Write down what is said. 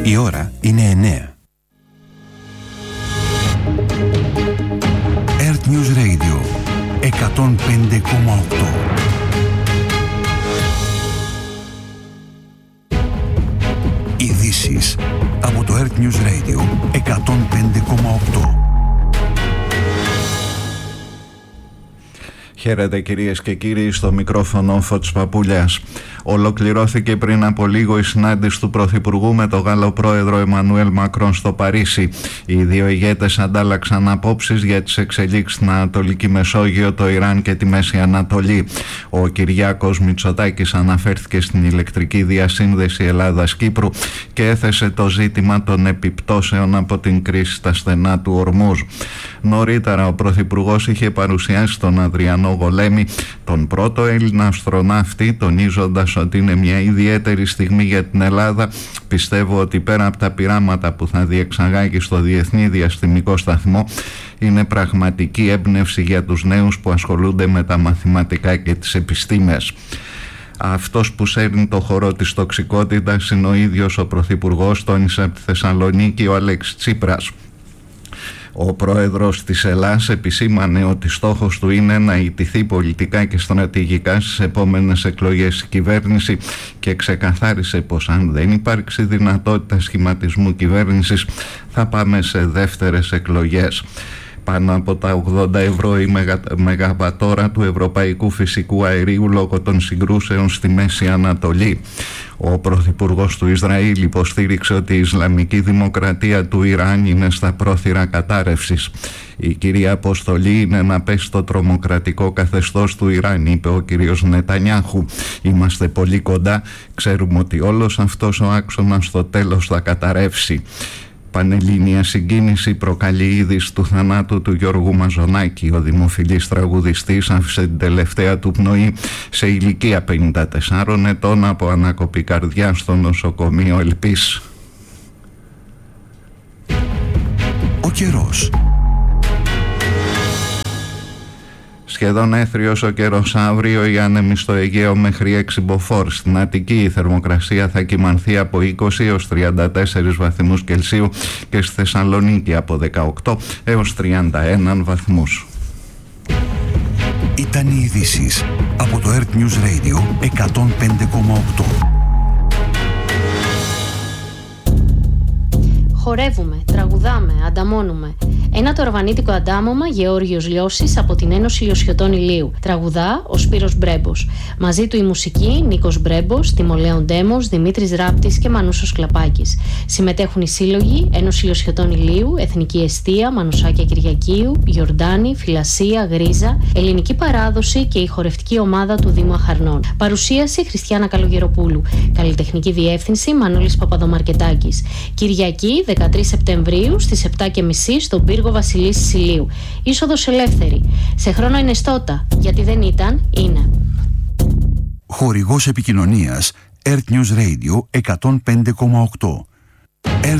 Η ώρα είναι 9. Earth News Radio 105,8. Ειδήσεις από το Earth News Radio 105,8. Χαίρετε κυρίες και κύριοι, στο μικρόφωνο Φώτης Παπούλιας. Ολοκληρώθηκε πριν από λίγο η συνάντηση του Πρωθυπουργού με τον Γάλλο πρόεδρο Εμμανουέλ Μακρόν στο Παρίσι. Οι δύο ηγέτες αντάλλαξαν απόψεις για τις εξελίξεις στην Ανατολική Μεσόγειο, το Ιράν και τη Μέση Ανατολή. Ο Κυριάκος Μητσοτάκης αναφέρθηκε στην ηλεκτρική διασύνδεση Ελλάδας-Κύπρου και έθεσε το ζήτημα των επιπτώσεων από την κρίση στα στενά του Ορμούζ. Νωρίτερα ο Πρωθυπουργός είχε παρουσιάσει τον Αδριανό Γολέμη, τον πρώτο Έλληνα αστροναύτη, τονίζοντας ότι είναι μια ιδιαίτερη στιγμή για την Ελλάδα. Πιστεύω ότι πέρα από τα πειράματα που θα διεξαγάγει στο Διεθνή Διαστημικό Σταθμό, είναι πραγματική έμπνευση για τους νέους που ασχολούνται με τα μαθηματικά και τις επιστήμες. Αυτός που σέρνει το χορό της τοξικότητας είναι ο ίδιος ο Πρωθυπουργός, τόνισε από τη Θεσσαλονίκη ο Αλέξης Τσίπρας. Ο πρόεδρος της Ελλάς επισήμανε ότι στόχος του είναι να ιτηθεί πολιτικά και στρατηγικά στις επόμενες εκλογές η κυβέρνηση και ξεκαθάρισε πως αν δεν υπάρξει δυνατότητα σχηματισμού κυβέρνησης θα πάμε σε δεύτερες εκλογές. Πάνω από τα 80 ευρώ η μεγαβατόρα του ευρωπαϊκού φυσικού αερίου λόγω των συγκρούσεων στη Μέση Ανατολή. Ο Πρωθυπουργός του Ισραήλ υποστήριξε ότι η Ισλαμική Δημοκρατία του Ιράν είναι στα πρόθυρα κατάρρευσης. Η κυρία αποστολή είναι να πέσει το τρομοκρατικό καθεστώς του Ιράν, είπε ο κύριος Νετανιάχου. Είμαστε πολύ κοντά, ξέρουμε ότι όλος αυτός ο άξονας στο τέλος θα καταρρεύσει. Πανελλήνια συγκίνηση προκαλεί η είδηση του θανάτου του Γιώργου Μαζονάκη. Ο δημοφιλής τραγουδιστής άφησε την τελευταία του πνοή σε ηλικία 54 ετών από ανάκοπη καρδιά στο νοσοκομείο Ελπής. Ο καιρός. Σχεδόν έθριος ο καιρός αύριο, οι άνεμοι στο Αιγαίο μέχρι 6 μποφόρ. Στην Αττική η θερμοκρασία θα κυμανθεί από 20 έως 34 βαθμούς Κελσίου και στη Θεσσαλονίκη από 18 έως 31 βαθμούς. Ήταν οι ειδήσεις από το Earth News Radio 105,8. Χορεύουμε, τραγουδάμε, ανταμώνουμε. Ένα τορβανίτικο αντάμωμα Γεώργιος Λιώσης από την Ένωση Λιωσιωτών Ηλίου. Τραγουδά ο Σπύρος Μπρέμπος. Μαζί του η μουσική Νίκος Μπρέμπος, Τιμολέων Ντέμος, Δημήτρης Ράπτης και Μανούσος Κλαπάκης. Συμμετέχουν οι σύλλογοι Ένωση Λιωσιωτών Ηλίου, Εθνική Εστία, Μανουσάκια Κυριακίου, Γιορτάνη, Φιλασία, Γρίζα, Ελληνική Παράδοση και η χορευτική ομάδα του Δήμου Αχαρνών. Παρουσίαση Χριστιάνα Καλογεροπούλου. Καλλιτεχνική διεύθυνση Μανώλης Παπαδομαρκετάκης. Κυριακή 13 Σεπτεμβρίου στις 7:30 στον Πύργο Βασιλής Σιλίου. Είσοδος ελεύθερη. Σε χρόνο ενεστώτα, γιατί δεν ήταν, είναι. Χορηγός επικοινωνίας Earth News Radio 105,8.